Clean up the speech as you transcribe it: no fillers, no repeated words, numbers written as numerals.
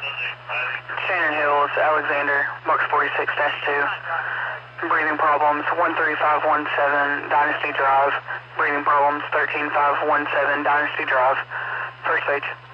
Shannon Hills, Alexander, Box 46-2. Breathing problems, 13517 Dynasty Drive. Breathing problems, 13517 Dynasty Drive. First stage.